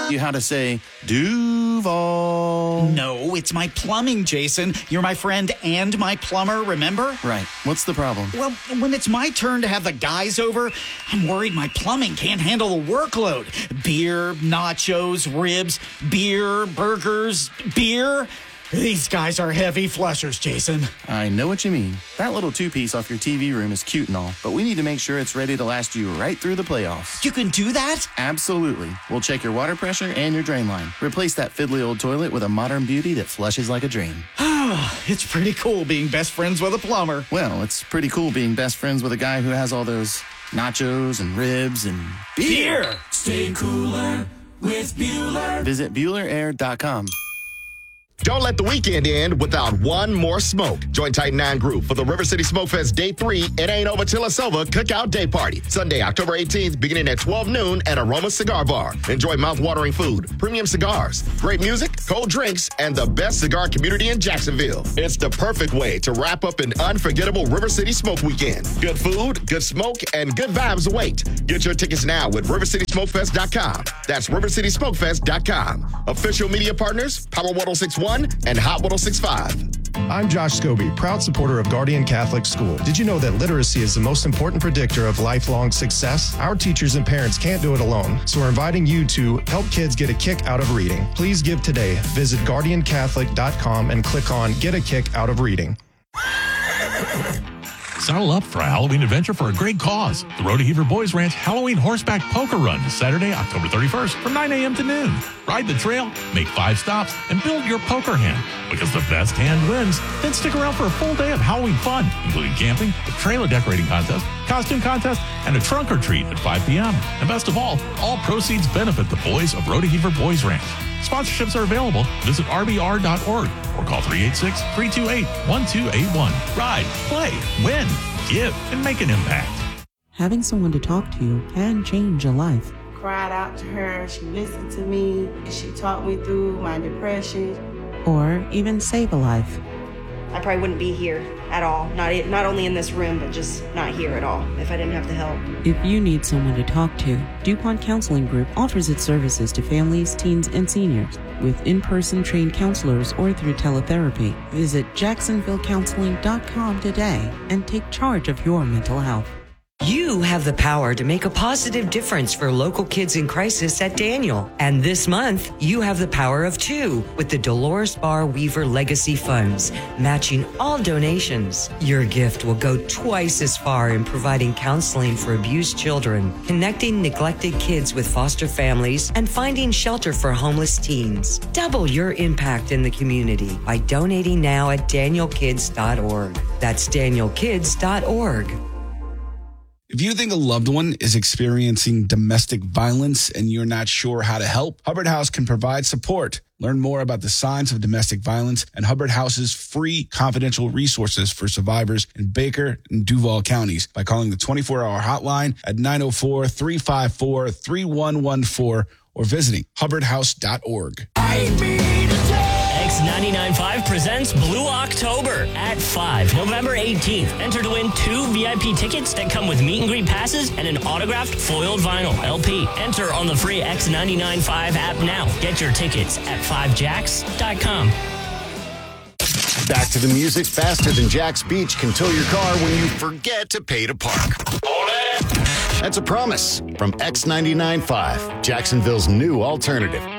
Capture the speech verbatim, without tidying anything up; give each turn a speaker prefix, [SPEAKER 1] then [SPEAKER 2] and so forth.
[SPEAKER 1] you how to say Duval.
[SPEAKER 2] No, it's my plumbing, Jason. You're my friend and my plumber, remember?
[SPEAKER 1] Right. What's the problem?
[SPEAKER 2] Well, when it's my turn to have the guys over, I'm worried my plumbing can't handle the workload. Beer, nachos, ribs, beer, burgers, beer. These guys are heavy flushers, Jason.
[SPEAKER 1] I know what you mean. That little two-piece off your T V room is cute and all, but we need to make sure it's ready to last you right through the playoffs.
[SPEAKER 2] You can do that?
[SPEAKER 1] Absolutely. We'll check your water pressure and your drain line. Replace that fiddly old toilet with a modern beauty that flushes like a dream.
[SPEAKER 2] It's pretty cool being best friends with a plumber.
[SPEAKER 1] Well, it's pretty cool being best friends with a guy who has all those nachos and ribs and beer.
[SPEAKER 2] Beer!
[SPEAKER 3] Stay cooler with Bueller.
[SPEAKER 1] Visit Bueller Air dot com.
[SPEAKER 4] Don't let the weekend end without one more smoke. Join Titan nine Group for the River City Smoke Fest Day three. It ain't over till it's over. Cookout Day Party. Sunday, October eighteenth, beginning at twelve noon at Aroma Cigar Bar. Enjoy mouth-watering food, premium cigars, great music, cold drinks, and the best cigar community in Jacksonville. It's the perfect way to wrap up an unforgettable River City Smoke Weekend. Good food, good smoke, and good vibes await. Get your tickets now at river city smoke fest dot com. That's river city smoke fest dot com. Official media partners, Power one oh six point one and Hot one oh six point five.
[SPEAKER 5] I'm Josh Scobie, proud supporter of Guardian Catholic School. Did you know that literacy is the most important predictor of lifelong success? Our teachers and parents can't do it alone, so we're inviting you to help kids get a kick out of reading. Please give today. Visit guardian catholic dot com and click on Get a Kick Out of Reading.
[SPEAKER 6] Saddle up for a Halloween adventure for a great cause. The Rhodeheaver Boys Ranch Halloween Horseback Poker Run is Saturday, October thirty-first from nine a.m. to noon. Ride the trail, make five stops, and build your poker hand. Because the best hand wins, then stick around for a full day of Halloween fun, including camping, a trailer decorating contest, costume contest, and a trunk or treat at five p.m. And best of all, all proceeds benefit the boys of Rhodeheaver Boys Ranch. Sponsorships are available. Visit r b r dot org or call three eight six, three two eight, one two eight one. Ride, play, win, give, and make an impact.
[SPEAKER 7] Having someone to talk to can change a life.
[SPEAKER 8] Cried out to her, she listened to me, she talked me through my depression.
[SPEAKER 7] Or even save a life.
[SPEAKER 9] I probably wouldn't be here at all. Not not only in this room, but just not here at all if I didn't have the help.
[SPEAKER 7] If you need someone to talk to, DuPont Counseling Group offers its services to families, teens, and seniors with in-person trained counselors or through teletherapy. Visit jacksonville counseling dot com today and take charge of your mental health.
[SPEAKER 10] You have the power to make a positive difference for local kids in crisis at Daniel. And this month, you have the power of two with the Dolores Barr Weaver Legacy Funds, matching all donations. Your gift will go twice as far in providing counseling for abused children, connecting neglected kids with foster families, and finding shelter for homeless teens. Double your impact in the community by donating now at daniel kids dot org. That's daniel kids dot org.
[SPEAKER 11] If you think a loved one is experiencing domestic violence and you're not sure how to help, Hubbard House can provide support. Learn more about the signs of domestic violence and Hubbard House's free confidential resources for survivors in Baker and Duval counties by calling the twenty-four hour hotline at nine oh four, three five four, three one one four or visiting hubbard house dot org.
[SPEAKER 12] X ninety-nine point five presents Blue October at five, November eighteenth. Enter to win two V I P tickets that come with meet and greet passes and an autographed foiled vinyl L P. Enter on the free X ninety-nine point five app now. Get your tickets at five jacks dot com.
[SPEAKER 13] Back to the music. Faster than Jack's Beach can tow your car when you forget to pay to park. That's a promise from X ninety-nine point five, Jacksonville's new alternative.